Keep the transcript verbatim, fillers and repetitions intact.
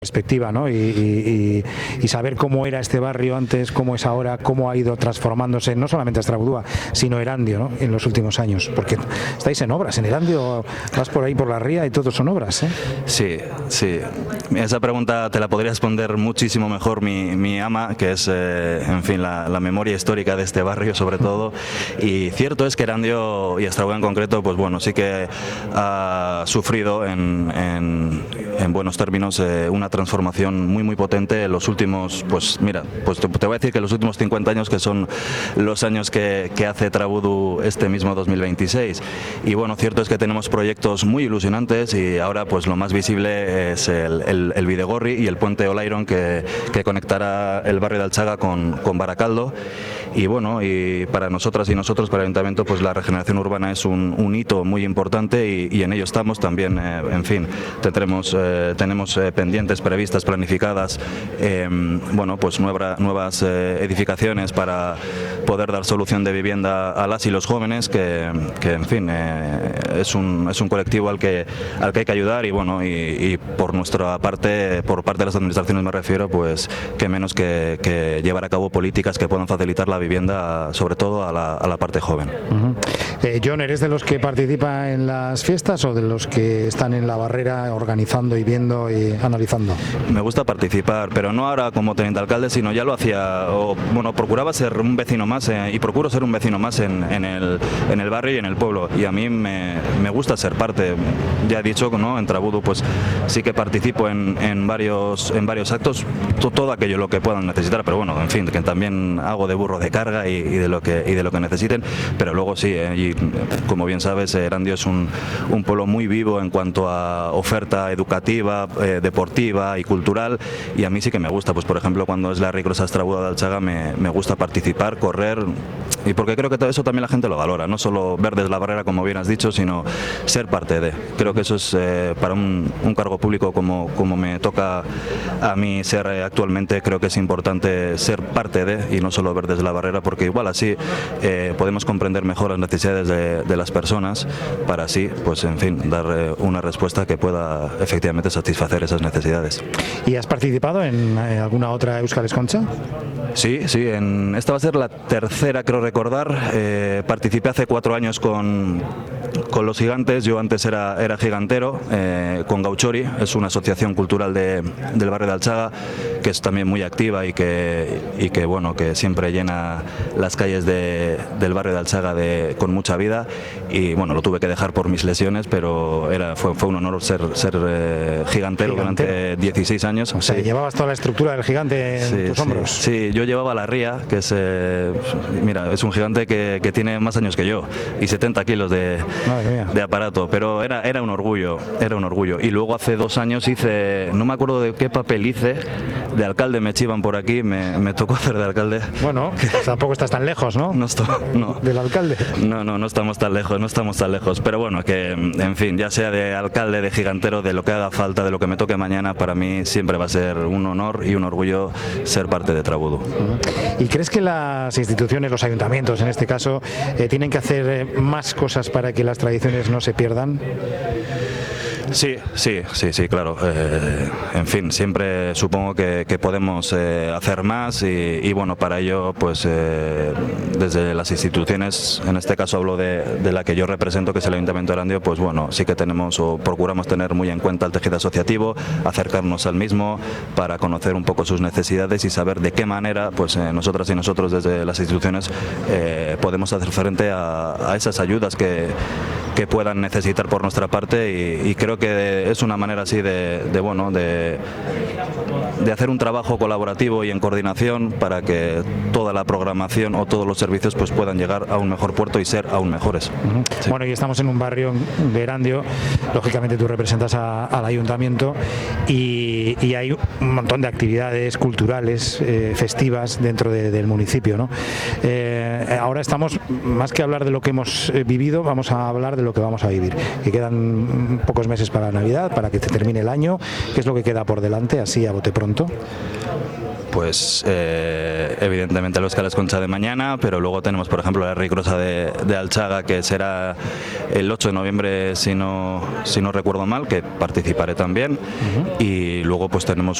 perspectiva, ¿no? Y, y, y saber cómo era este barrio antes, cómo es ahora, cómo ha ido transformándose, no solamente Estrabudúa, sino Erandio, ¿no? En los últimos años, porque estáis en obras, en Erandio vas por ahí por la ría y todos son obras, ¿eh? Sí, sí. Esa pregunta te la podría responder muchísimo mejor mi, mi ama, que es, eh, en fin, la, la memoria histórica de este barrio, sobre todo. Y cierto es que Erandio y Estrabudúa en concreto, pues bueno, sí que ha sufrido en, en, en buenos términos eh, una transformación muy muy potente en los últimos, pues mira, pues te, te voy a decir que los últimos cincuenta años, que son los años que, que hace Trabudu este mismo dos mil veintiséis. Y bueno, cierto es que tenemos proyectos muy ilusionantes y ahora pues lo más visible es el, el, el Bidegorri y el puente Olairon que, que conectará el barrio de Alchaga con, con Baracaldo. Y bueno, y para nosotras y nosotros, para el Ayuntamiento, pues la regeneración urbana es un, un hito muy importante y, y en ello estamos también, eh, en fin, tendremos, eh, tenemos eh, pendientes previstas, planificadas, eh, bueno, pues nueva, nuevas eh, edificaciones para poder dar solución de vivienda a las y los jóvenes, que, que en fin, eh, es, un, es un colectivo al que, al que hay que ayudar y bueno, y, y por nuestra parte, por parte de las administraciones me refiero, pues que menos que, que llevar a cabo políticas que puedan facilitar la vivienda, sobre todo a la, a la parte joven. Uh-huh. eh, John, ¿eres de los que participa en las fiestas o de los que están en la barrera organizando y viendo y analizando? Me gusta participar, pero no ahora como teniente alcalde, sino ya lo hacía, o bueno, procuraba ser un vecino más eh, y procuro ser un vecino más en, en, el, en el barrio y en el pueblo, y a mí me, me gusta ser parte. Ya he dicho, ¿no? En Trabudu pues sí que participo en, en, varios, en varios actos, to, todo aquello lo que puedan necesitar, pero bueno, en fin, que también hago de burro de carga y, y, de, lo que, y de lo que necesiten, pero luego sí, eh, y como bien sabes, Erandio es un, un pueblo muy vivo en cuanto a oferta educativa, eh, deportiva y cultural, y a mí sí que me gusta, pues por ejemplo cuando es la Ricrosa Estrabudúa de Alchaga me, me gusta participar, correr, y porque creo que todo eso también la gente lo valora, no solo ver desde la barrera como bien has dicho, sino ser parte de, creo que eso es eh, para un, un cargo público como, como me toca a mí ser eh, actualmente, creo que es importante ser parte de y no solo ver desde la barrera, porque igual así eh, podemos comprender mejor las necesidades de, de las personas para así, pues en fin, dar eh, una respuesta que pueda efectivamente satisfacer esas necesidades. ¿Y has participado en eh, alguna otra Euskal Esconcha? Sí, sí, en, esta va a ser la tercera, creo recordar. Eh, participé hace cuatro años con, con Los Gigantes, yo antes era, era gigantero, eh, con Gauchori, es una asociación cultural de, del barrio de Alchaga, que es también muy activa y que, y que, bueno, que siempre llena las calles de, del barrio de Alchaga de, con mucha vida, y bueno, lo tuve que dejar por mis lesiones, pero era, fue, fue un honor ser, ser eh, gigantero, gigantero durante dieciséis años. O sea, sí. Llevabas toda la estructura del gigante en sí, tus sí, hombros. Sí, yo llevaba la ría, que es, eh, mira, es un gigante que, que tiene más años que yo y setenta kilos de, de aparato, pero era, era un orgullo, era un orgullo. Y luego hace dos años hice, no me acuerdo de qué papel hice, de alcalde me chivan por aquí, me, me tocó hacer de alcalde. Bueno, tampoco estás tan lejos, ¿no? No, estoy, no. Del alcalde. No, no, no estamos tan lejos, no estamos tan lejos, pero bueno, que en fin, ya sea de alcalde, de gigantero, de lo que haga falta, de lo que me toque mañana, para mí siempre va a ser un honor y un orgullo ser parte de Trabudu. ¿Y crees que las instituciones, los ayuntamientos en este caso, eh, tienen que hacer eh, más cosas para que las tradiciones no se pierdan? Sí, sí, sí, sí, claro. Eh, en fin, siempre supongo que, que podemos eh, hacer más y, y bueno, para ello, pues eh, desde las instituciones, en este caso hablo de, de la que yo represento, que es el Ayuntamiento de Erandio, pues bueno, sí que tenemos o procuramos tener muy en cuenta el tejido asociativo, acercarnos al mismo para conocer un poco sus necesidades y saber de qué manera, pues eh, nosotras y nosotros desde las instituciones eh, podemos hacer frente a, a esas ayudas que, que puedan necesitar por nuestra parte y, y creo que que es una manera así de, de bueno de, de hacer un trabajo colaborativo y en coordinación para que toda la programación o todos los servicios pues puedan llegar a un mejor puerto y ser aún mejores. Uh-huh. Sí. Bueno, y estamos en un barrio de Erandio, lógicamente tú representas a, al ayuntamiento y, y hay un montón de actividades culturales, eh, festivas dentro de, del municipio, ¿no? Eh, ahora estamos, más que hablar de lo que hemos vivido, vamos a hablar de lo que vamos a vivir, que quedan pocos meses para Navidad, para que se termine el año. ¿Qué es lo que queda por delante, así a bote pronto? pues eh, evidentemente los Cales Concha de mañana, pero luego tenemos por ejemplo la Ricrosa de, de Alchaga, que será el ocho de noviembre si no, si no recuerdo mal, que participaré también. Uh-huh. Y luego pues tenemos